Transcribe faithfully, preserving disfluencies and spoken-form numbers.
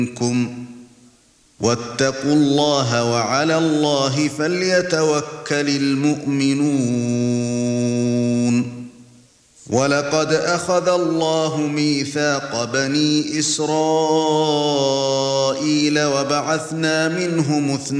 مِنكُمْ واتقوا الله وعلى الله فليتوكل المؤمنون ولقد أخذ الله ميثاق بني إسرائيل وبعثنا منهم اثنين